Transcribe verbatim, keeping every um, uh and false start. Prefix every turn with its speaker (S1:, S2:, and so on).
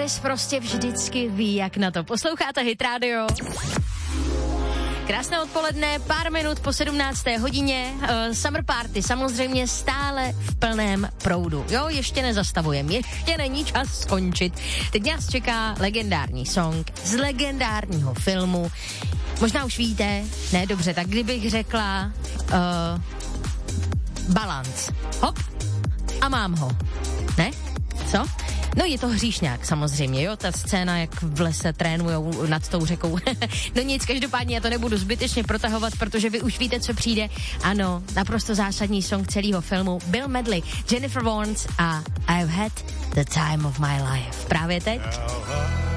S1: Travis prostě vždycky ví, jak na to. Posloucháte Hit Radio. Krásné odpoledne, pár minut po sedmnácté hodině. Uh, summer party samozřejmě stále v plném proudu. Jo, ještě nezastavujem, ještě není čas skončit. Teď nás čeká legendární song z legendárního filmu. Možná už víte, ne, dobře, tak kdybych řekla uh, Balance. Hop, a mám ho. Ne? Co? No je to Hříšňák samozřejmě, jo, ta scéna, jak v lese trénujou nad tou řekou. No nic, každopádně já to nebudu zbytečně protahovat, protože vy už víte, co přijde. Ano, naprosto zásadní song celého filmu. Bill Medley, Jennifer Warnes a I've had the time of my life. Právě teď.